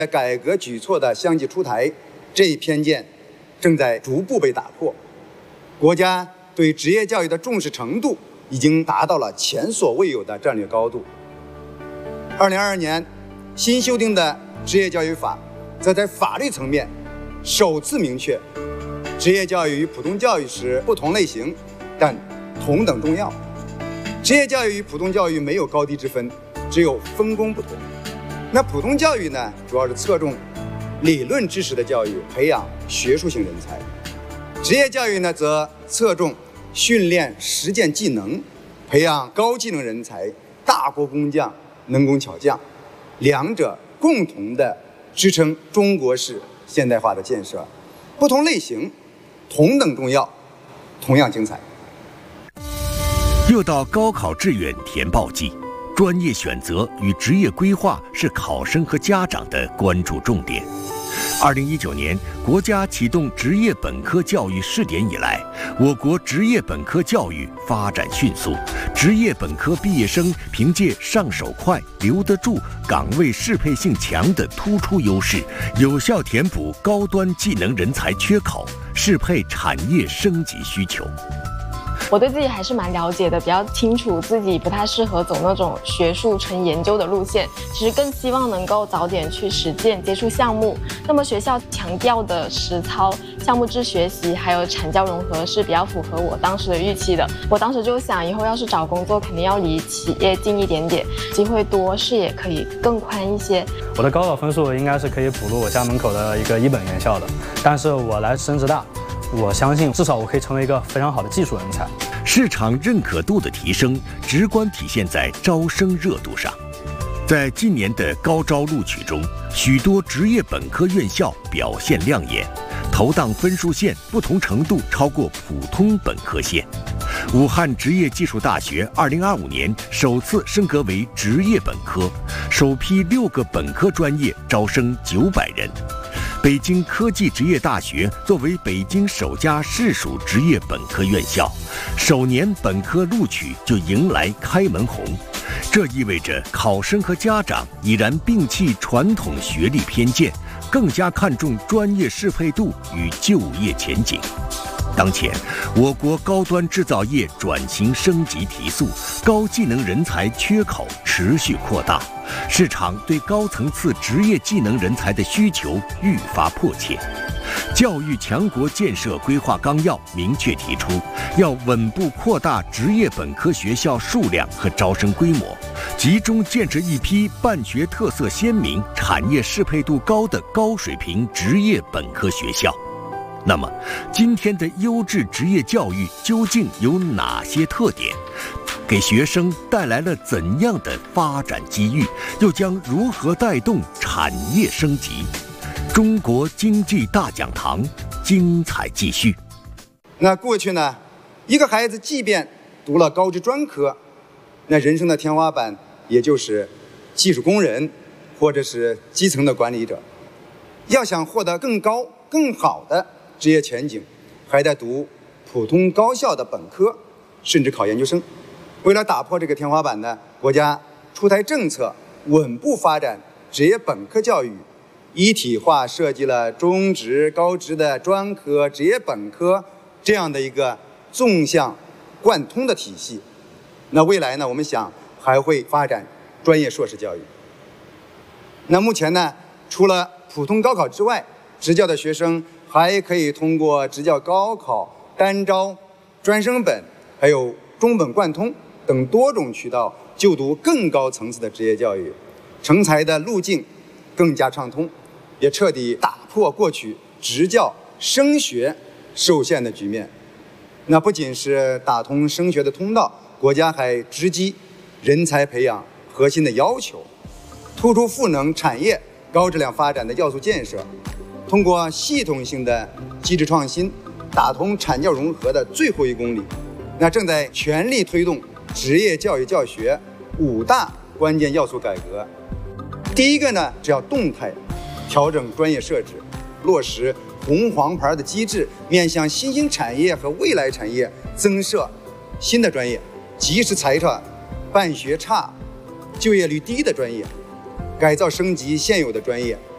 改革举措的相继出台，这一偏见正在逐步被打破。国家对职业教育的重视程度已经达到了前所未有的战略高度。2022年新修订的职业教育法，则在法律层面首次明确，职业教育与普通教育是不同类型，但同等重要。职业教育与普通教育没有高低之分，只有分工不同。那普通教育呢，主要是侧重理论知识的教育，培养学术性人才；职业教育呢，则侧重训练实践技能，培养高技能人才，大国工匠、能工巧匠，两者共同的支撑中国式现代化的建设。不同类型，同等重要，同样精彩。 又到高考志愿填报季，专业选择与职业规划是考生和家长的关注重点。2019年，国家启动职业本科教育试点以来，我国职业本科教育发展迅速，职业本科毕业生凭借上手快、留得住、岗位适配性强的突出优势，有效填补高端技能人才缺口，适配产业升级需求。 我对自己还是蛮了解的，比较清楚自己不太适合走那种学术纯研究的路线，其实更希望能够早点去实践接触项目。那么学校强调的实操、项目制学习还有产教融合是比较符合我当时的预期的。我当时就想，以后要是找工作肯定要离企业近一点点，机会多，视野可以更宽一些。 我的高考分数应该是可以补录我家门口的一个一本院校的，但是我来深职大，我相信至少我可以成为一个非常好的技术人才。 市场认可度的提升，直观体现在招生热度上。在今年的高招录取中，许多职业本科院校表现亮眼，投档分数线不同程度超过普通本科线。武汉职业技术大学2025年首次升格为职业本科，首批6个本科专业招生900人。北京科技职业大学作为北京首家市属职业本科院校，首年本科录取就迎来开门红。这意味着考生和家长已然摒弃传统学历偏见，更加看重专业适配度与就业前景。当前，我国高端制造业转型升级提速，高技能人才缺口持续扩大，市场对高层次职业技能人才的需求愈发迫切。教育强国建设规划纲要明确提出，要稳步扩大职业本科学校数量和招生规模，集中建设一批办学特色鲜明、产业适配度高的高水平职业本科学校。那么，今天的优质职业教育究竟有哪些特点？给学生带来了怎样的发展机遇？又将如何带动产业升级？中国经济大讲堂，精彩继续。 那过去呢，一个孩子即便读了高职专科，那人生的天花板也就是技术工人，或者是基层的管理者。要想获得更高、更好的职业前景，还得读普通高校的本科，甚至考研究生。为了打破这个天花板呢，国家出台政策，稳步发展职业本科教育，一体化设计了中职、高职的专科、职业本科这样的一个纵向贯通的体系。那未来呢，我们想还会发展专业硕士教育。那目前呢，除了普通高考之外，职教的学生还可以通过职教高考、单招、专升本，还有中本贯通等多种渠道就读更高层次的职业教育，成才的路径更加畅通，也彻底打破过去职教升学受限的局面。那不仅是打通升学的通道，国家还直击人才培养核心的要求，突出赋能产业高质量发展的要素建设，通过系统性的机制创新，打通产教融合的最后1公里。那正在全力推动职业教育教学5大关键要素改革。第一个呢，是要动态调整专业设置，落实红黄牌的机制，面向新兴产业和未来产业增设新的专业，及时裁撤办学差、就业率低的专业，改造升级现有的专业，